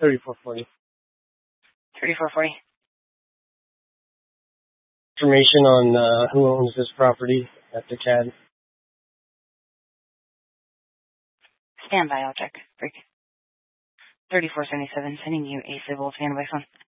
3440. 3440. Information on who owns this property at the CAD. Stand by, I'll check. 3477, sending you a civil standby phone.